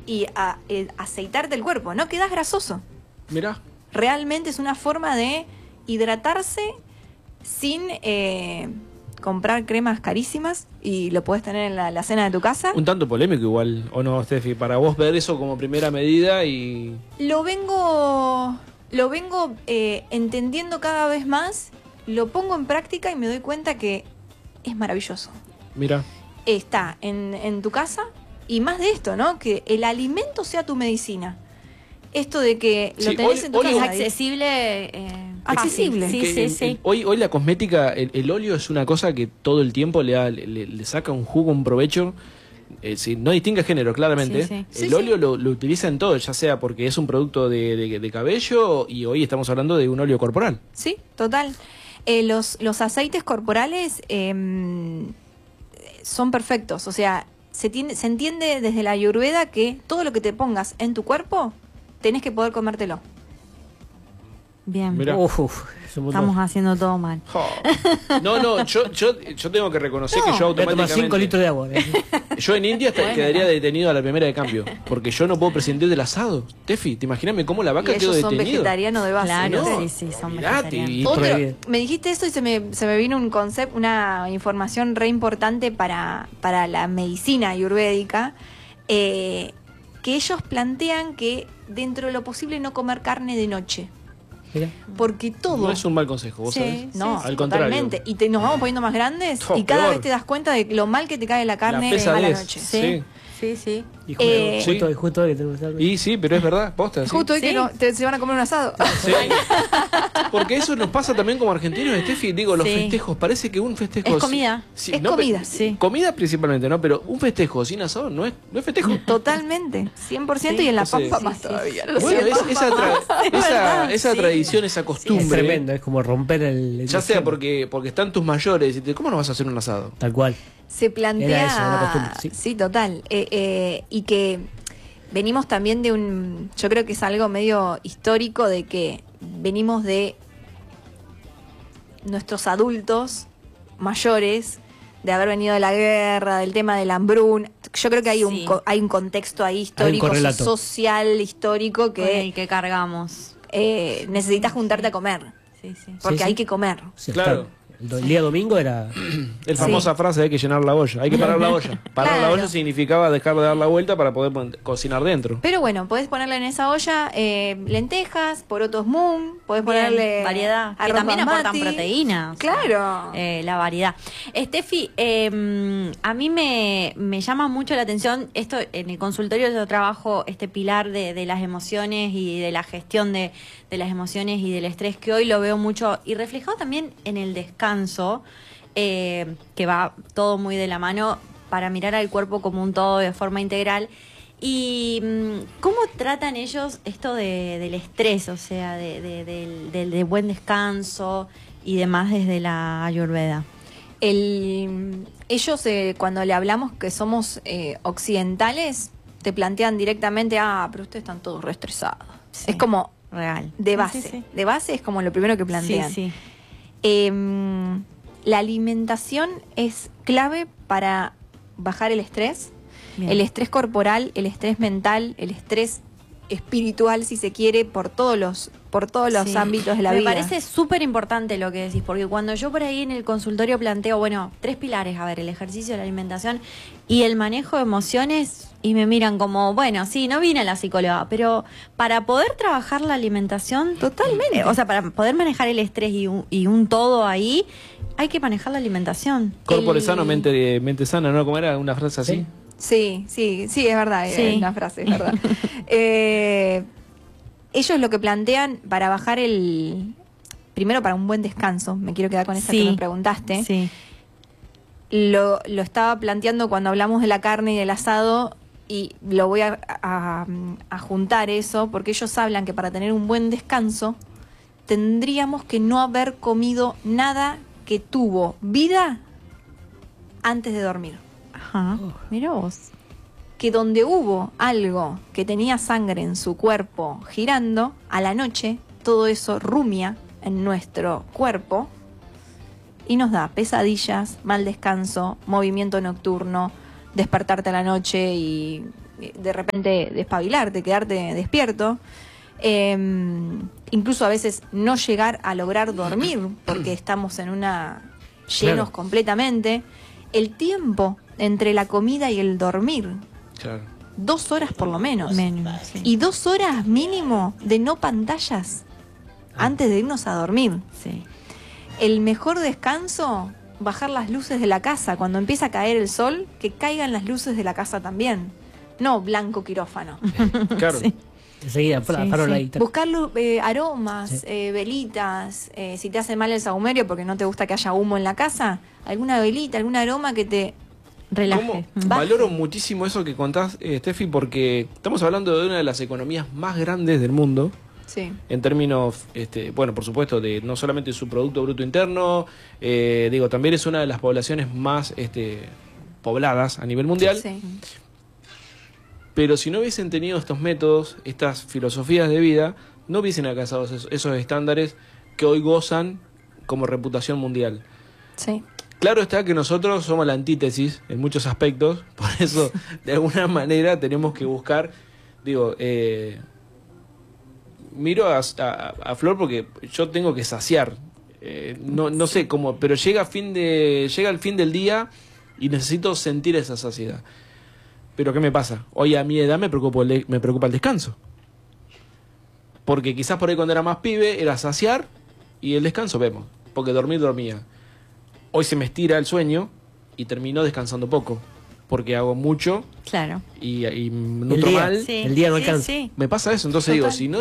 y aceitarte el cuerpo. No quedás grasoso. Mirá. Realmente es una forma de hidratarse sin comprar cremas carísimas y lo puedes tener en la cena de tu casa. Un tanto polémico igual, ¿o no, Steffi? Para vos ver eso como primera medida y... Lo vengo entendiendo cada vez más, lo pongo en práctica y me doy cuenta que es maravilloso. Mira. Está en tu casa y más de esto, ¿no? Que el alimento sea tu medicina. Esto de que lo tenés en tu casa. Es accesible. Accesible. Sí. Hoy la cosmética, el óleo es una cosa que todo el tiempo le saca un jugo, un provecho. No distingue género, claramente. El óleo lo utiliza en todo, ya sea porque es un producto de cabello y hoy estamos hablando de un óleo corporal. Sí, total. Los aceites corporales son perfectos. O sea, se entiende desde la Ayurveda que todo lo que te pongas en tu cuerpo tenés que poder comértelo. Bien. Estamos haciendo todo mal. No, yo tengo que reconocer que yo automáticamente... 5 litros de agua. Yo en India quedaría detenido a la primera de cambio, porque yo no puedo prescindir del asado. Tefi, ¿te imaginas cómo la vaca quedó detenida? Ellos son vegetarianos de base. Claro, ¿no? sí, son vegetarianos. Otro, me dijiste esto y se me vino un concepto, una información re importante para la medicina ayurvédica, que ellos plantean que dentro de lo posible no comer carne de noche. Mira. Porque todo... No es un mal consejo, ¿vos sabés? No, al contrario. totalmente. Y nos vamos poniendo más grandes y cada vez te das cuenta de lo mal que te cae la carne a la noche. Sí. Y justo hoy que tenemos algo. Y sí, pero es verdad, posta. Justo hoy que se van a comer un asado. Sí. Porque eso nos pasa también como argentinos, Steffi. Digo, los festejos, parece que un festejo... Es comida. Sí, es comida, Comida principalmente, ¿no? Pero un festejo sin asado no es festejo. Totalmente, 100% y en la pampa más todavía. Bueno, esa tradición, esa costumbre... Es tremendo, es como romper el... Ya sea porque están tus mayores y ¿cómo no vas a hacer un asado? Tal cual. Se plantea... Era eso, una costumbre, sí, total. Y que venimos también de yo creo que es algo medio histórico de que venimos de nuestros adultos mayores, de haber venido de la guerra, del tema del hambruna. Yo creo que hay un contexto ahí histórico, social, histórico que cargamos. Necesitas juntarte a comer. Porque hay que comer. Claro. El día domingo era... La famosa frase, hay que llenar la olla. Hay que parar la olla. Parar la olla significaba dejar de dar la vuelta para poder cocinar dentro. Pero bueno, podés ponerle en esa olla lentejas, porotos mung, podés ponerle variedad, que también aportan proteínas. Claro. La variedad. Steffi, a mí me llama mucho la atención esto. En el consultorio yo trabajo este pilar de las emociones y de la gestión de las emociones y del estrés, que hoy lo veo mucho y reflejado también en el descanso, que va todo muy de la mano para mirar al cuerpo como un todo de forma integral. ¿Y cómo tratan ellos esto del estrés, o sea, del buen descanso y demás desde la Ayurveda? Ellos, cuando le hablamos que somos occidentales, te plantean directamente, pero ustedes están todos re estresados. Es como real. De base. De base es como lo primero que plantean. La alimentación es clave para bajar el estrés. Bien. El estrés corporal, el estrés mental, el estrés espiritual, si se quiere, por todos los ámbitos de la vida. Me parece súper importante lo que decís, porque cuando yo por ahí en el consultorio planteo, 3 pilares, el ejercicio, la alimentación y el manejo de emociones, y me miran como, no vine a la psicóloga, pero para poder trabajar la alimentación... Totalmente. O sea, para poder manejar el estrés y un todo ahí, hay que manejar la alimentación. Corpore sano, mente sana, ¿no? ¿Cómo era una frase así? Sí, es verdad, es una frase, es verdad. Ellos lo que plantean para bajar primero para un buen descanso, me quiero quedar con esa que me preguntaste. Sí. Lo estaba planteando cuando hablamos de la carne y del asado, y lo voy a juntar eso, porque ellos hablan que para tener un buen descanso tendríamos que no haber comido nada que tuvo vida antes de dormir. Ajá, mira vos. Que donde hubo algo que tenía sangre en su cuerpo girando, a la noche todo eso rumia en nuestro cuerpo y nos da pesadillas, mal descanso, movimiento nocturno, despertarte a la noche y de repente despabilarte, quedarte despierto. Incluso a veces no llegar a lograr dormir porque estamos en llenos completamente. El tiempo entre la comida y el dormir. Claro. 2 horas por lo menos. Sí. Y 2 horas mínimo de no pantallas antes de irnos a dormir. Sí. El mejor descanso, bajar las luces de la casa. Cuando empieza a caer el sol, que caigan las luces de la casa también. No blanco quirófano. Claro. Sí. Enseguida, farol ahí. Buscar aromas, velitas. Si te hace mal el sahumerio porque no te gusta que haya humo en la casa, alguna velita, algún aroma que te relaje. Valoro muchísimo eso que contás, Steffi, porque estamos hablando de una de las economías más grandes del mundo. Sí. En términos, bueno, por supuesto, de no solamente su Producto Bruto Interno, también es una de las poblaciones más pobladas a nivel mundial. Sí. Pero si no hubiesen tenido estos métodos, estas filosofías de vida, no hubiesen alcanzado esos estándares que hoy gozan como reputación mundial. Sí. Claro está que nosotros somos la antítesis en muchos aspectos, por eso de alguna manera tenemos que buscar, miro a Flor porque yo tengo que saciar, no sé cómo, pero llega el fin del día y necesito sentir esa saciedad. Pero ¿qué me pasa? Hoy a mi edad me preocupa el descanso. Porque quizás por ahí cuando era más pibe era saciar y el descanso vemos, porque dormía. Hoy se me estira el sueño y termino descansando poco, porque hago mucho. Claro. Y nutro mal. Sí, el día no alcanza. Sí. Me pasa eso, entonces Total. si no,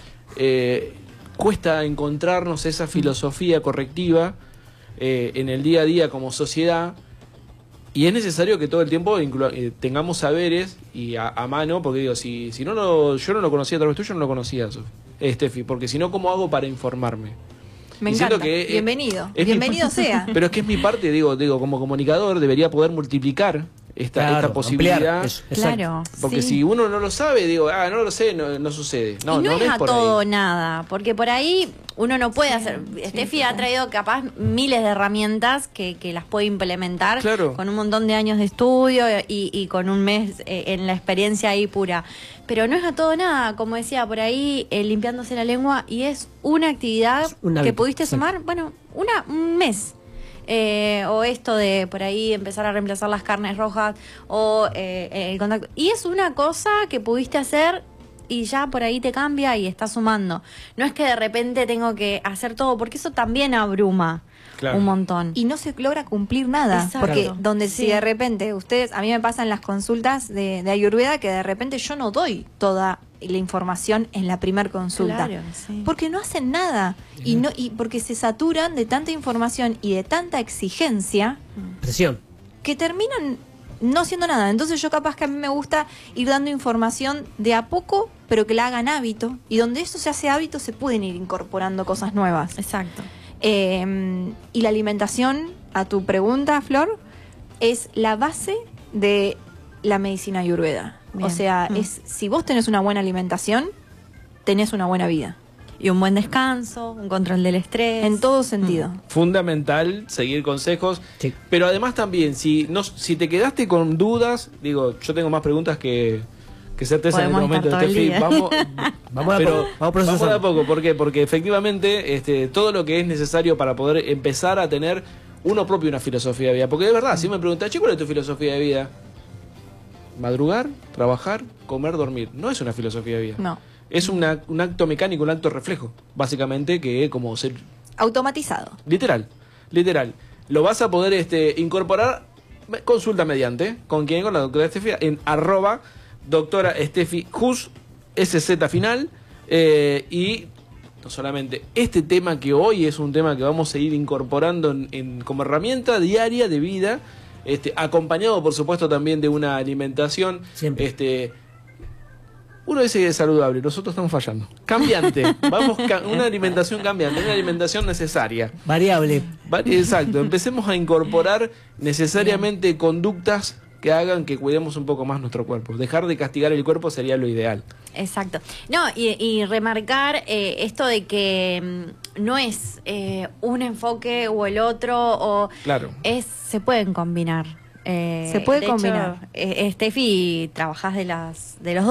cuesta encontrarnos esa filosofía correctiva en el día a día como sociedad, y es necesario que todo el tiempo tengamos saberes y a mano, porque si yo no lo conocía a través tuyo, no lo conocía, Steffi, porque si no, ¿cómo hago para informarme? Me Y siento encanta. que Bienvenido. es Bienvenido sea. Pero es que es mi parte, como comunicador debería poder multiplicar esta posibilidad. Ampliar eso, Claro. Porque sí. si uno no lo sabe, no lo sé, no sucede. Y no es a por todo ahí. nada, porque por ahí uno no puede hacer. Steffi ha traído capaz miles de herramientas que las puede implementar Claro. con un montón de años de estudio y con un mes en la experiencia ahí pura. Pero no es a todo nada, como decía por ahí, limpiándose la lengua, y es una actividad Un que hábito, pudiste exacto. sumar, bueno, un mes. O esto de por ahí empezar a reemplazar las carnes rojas o el contacto. Y es una cosa que pudiste hacer y ya por ahí te cambia y estás sumando. No es que de repente tengo que hacer todo, porque eso también abruma Claro. un montón. Y no se logra cumplir nada. Exacto. Porque donde Sí. si de repente a mí me pasan las consultas de Ayurveda que de repente yo no doy toda la información en la primer consulta. Claro, sí. Porque no hacen nada. Y porque se saturan de tanta información y de tanta exigencia Presión. que terminan no haciendo nada. Entonces yo capaz que a mí me gusta ir dando información de a poco, pero que la hagan hábito. Y donde eso se hace hábito se pueden ir incorporando cosas nuevas. Exacto. Y la alimentación, a tu pregunta, Flor, es la base de la medicina ayurveda. Bien. O sea, si vos tenés una buena alimentación, tenés una buena vida. Y un buen descanso, un control del estrés. En todo sentido. Fundamental seguir consejos, Sí. pero además también, si te quedaste con dudas, yo tengo más preguntas que certeza en este Podemos momento, estar todo el Steffi. día. Vamos a procesar. Vamos de a poco. ¿Por qué? Porque efectivamente todo lo que es necesario para poder empezar a tener uno propio una filosofía de vida. Porque de verdad, si me preguntas, che, ¿cuál es tu filosofía de vida? Madrugar, trabajar, comer, dormir. No es una filosofía de vida. No. Es un acto mecánico, un acto reflejo, básicamente, que es como ser Automatizado. literal. Lo vas a poder incorporar, consulta mediante, ¿con quién? Con la doctora Steffi, en @doctora Steffi Hus, SZ final, y no solamente este tema que hoy es un tema que vamos a ir incorporando como herramienta diaria de vida, acompañado por supuesto también de una alimentación, Siempre. uno dice que es saludable, nosotros estamos fallando. Cambiante, una alimentación cambiante, una alimentación necesaria. Variable. Exacto, empecemos a incorporar necesariamente conductas que hagan que cuidemos un poco más nuestro cuerpo. Dejar de castigar el cuerpo sería lo ideal. Exacto. No, y remarcar esto de que no es un enfoque o el otro, Claro. se pueden combinar. Se puede combinar. Steffi, trabajás de los